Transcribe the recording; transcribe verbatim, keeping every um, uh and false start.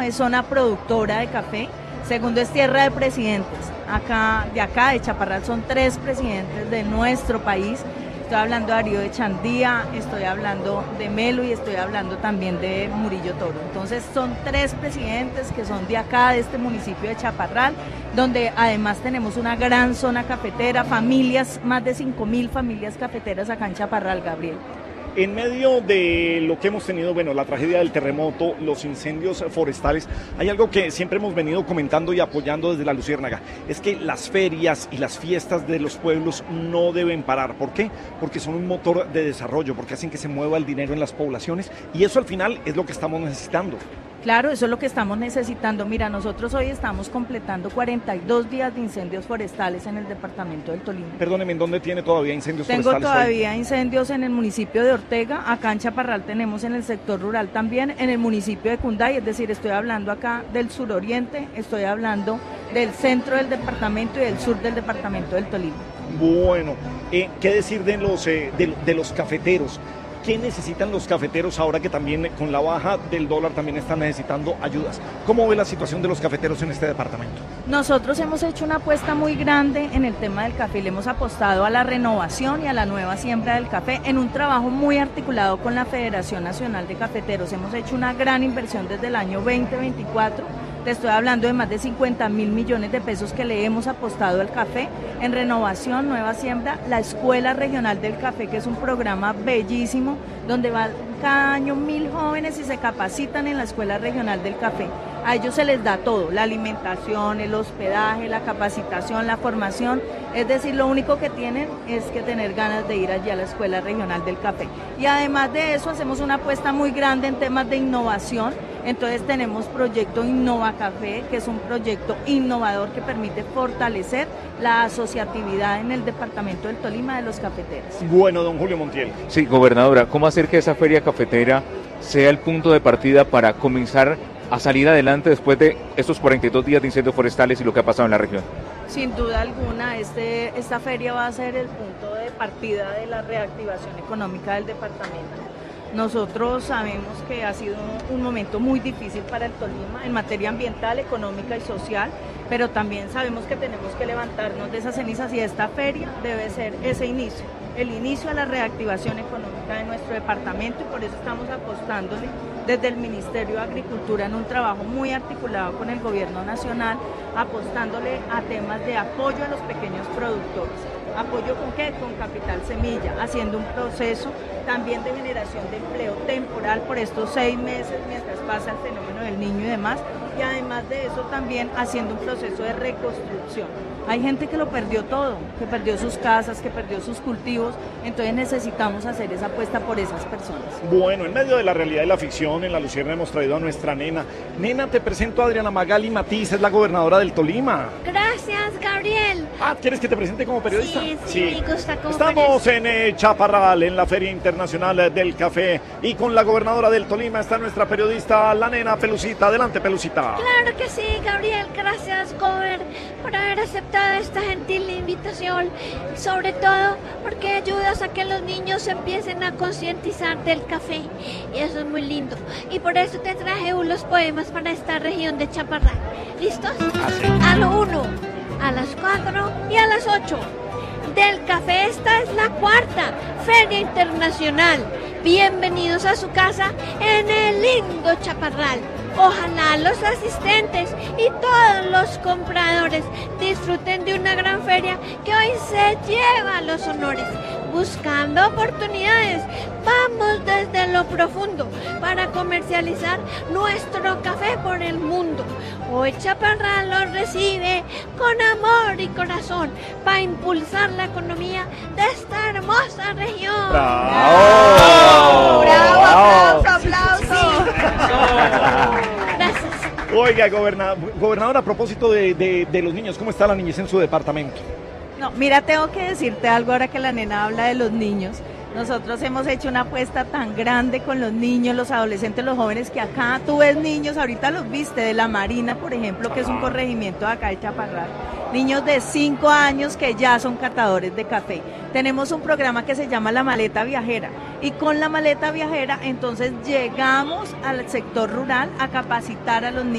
es zona productora de café. Segundo es tierra de presidentes. Acá, de acá, de Chaparral, son tres presidentes de nuestro país. Estoy hablando de Darío de Chandía, estoy hablando de Melo y estoy hablando también de Murillo Toro. Entonces son tres presidentes que son de acá, de este municipio de Chaparral, donde además tenemos una gran zona cafetera, familias, más de cinco mil familias cafeteras acá en Chaparral, Gabriel. En medio de lo que hemos tenido, bueno, la tragedia del terremoto, los incendios forestales, hay algo que siempre hemos venido comentando y apoyando desde La Luciérnaga, es que las ferias y las fiestas de los pueblos no deben parar. ¿Por qué? Porque son un motor de desarrollo, porque hacen que se mueva el dinero en las poblaciones y eso al final es lo que estamos necesitando. Claro, eso es lo que estamos necesitando. Mira, nosotros hoy estamos completando cuarenta y dos días de incendios forestales en el departamento del Tolima. Perdóneme, ¿en dónde tiene todavía incendios Tengo forestales? Tengo todavía hoy? incendios en el municipio de Ortega, acá en Chaparral tenemos en el sector rural también, en el municipio de Cunday, es decir, estoy hablando acá del suroriente, estoy hablando del centro del departamento y del sur del departamento del Tolima. Bueno, eh, ¿qué decir de los, eh, de, de los cafeteros? ¿Qué necesitan los cafeteros ahora que también con la baja del dólar también están necesitando ayudas? ¿Cómo ve la situación de los cafeteros en este departamento? Nosotros hemos hecho una apuesta muy grande en el tema del café, le hemos apostado a la renovación y a la nueva siembra del café en un trabajo muy articulado con la Federación Nacional de Cafeteros. Hemos hecho una gran inversión desde el año veinte veinticuatro. Te estoy hablando de más de cincuenta mil millones de pesos que le hemos apostado al café en renovación, nueva siembra, la Escuela Regional del Café, que es un programa bellísimo, donde van cada año mil jóvenes y se capacitan en la Escuela Regional del Café. A ellos se les da todo, la alimentación, el hospedaje, la capacitación, la formación, es decir, lo único que tienen es que tener ganas de ir allí a la Escuela Regional del Café. Y además de eso hacemos una apuesta muy grande en temas de innovación. Entonces tenemos proyecto Innova Café, que es un proyecto innovador que permite fortalecer la asociatividad en el departamento del Tolima de los cafeteros. Bueno, don Julio Montiel. Sí, gobernadora, ¿cómo hacer que esa feria cafetera sea el punto de partida para comenzar a salir adelante después de estos cuarenta y dos días de incendios forestales y lo que ha pasado en la región? Sin duda alguna, este, esta feria va a ser el punto de partida de la reactivación económica del departamento. Nosotros sabemos que ha sido un momento muy difícil para el Tolima en materia ambiental, económica y social, pero también sabemos que tenemos que levantarnos de esas cenizas y esta feria debe ser ese inicio, el inicio a la reactivación económica de nuestro departamento y por eso estamos apostándole desde el Ministerio de Agricultura en un trabajo muy articulado con el Gobierno Nacional, apostándole a temas de apoyo a los pequeños productores. ¿Apoyo con qué? Con Capital Semilla, haciendo un proceso también de generación de empleo temporal por estos seis meses mientras pasa el fenómeno del niño y demás, y además de eso también haciendo un proceso de reconstrucción. Hay gente que lo perdió todo, que perdió sus casas, que perdió sus cultivos, entonces necesitamos hacer esa apuesta por esas personas. Bueno, en medio de la realidad y la ficción, en La Lucierna hemos traído a nuestra nena. Nena, te presento a Adriana Magali Matiz, es la gobernadora del Tolima. Gracias, Gabriel. Ah, ¿quieres que te presente como periodista? Sí, sí, sí. Me gusta como Estamos periodista. en eh, Chaparral, en la Feria Internacional del Café, y con la gobernadora del Tolima está nuestra periodista, la nena Pelucita. Adelante, Pelucita. Claro que sí, Gabriel. Gracias, Gober, por haber aceptado esta gentil invitación, sobre todo porque ayudas a que los niños se empiecen a concientizar del café, y eso es muy lindo, y por eso te traje unos poemas para esta región de Chaparral. ¿Listos? Así. A lo uno, a las cuatro y a las ocho. Del café, esta es la cuarta Feria Internacional. Bienvenidos a su casa en el lindo Chaparral. Ojalá los asistentes y todos los compradores disfruten de una gran feria que hoy se lleva los honores. Buscando oportunidades, vamos desde lo profundo para comercializar nuestro café por el mundo. Hoy Chaparral los recibe con amor y corazón para impulsar la economía de esta hermosa región. ¡Bravo! ¡Bravo! ¡Aplauso, aplauso! Gracias. Oiga, goberna, gobernadora, a propósito de, de, de los niños, ¿cómo está la niñez en su departamento? No, mira, tengo que decirte algo ahora que la nena habla de los niños. Nosotros hemos hecho una apuesta tan grande con los niños, los adolescentes, los jóvenes, que acá tú ves niños, ahorita los viste, de La Marina, por ejemplo, que es un corregimiento de acá de Chaparral. Niños de cinco años que ya son catadores de café. Tenemos un programa que se llama La Maleta Viajera, y con La Maleta Viajera entonces llegamos al sector rural a capacitar a los niños.